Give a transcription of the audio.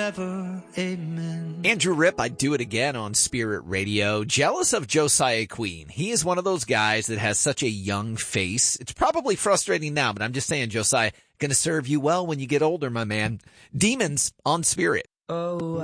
forever. Amen. Andrew Ripp, I'd do it again on Spirit Radio. Jealous of Josiah Queen. He is one of those guys that has such a young face. It's probably frustrating now, but I'm just saying, Josiah, gonna serve you well when you get older, my man. Demons on Spirit. Oh,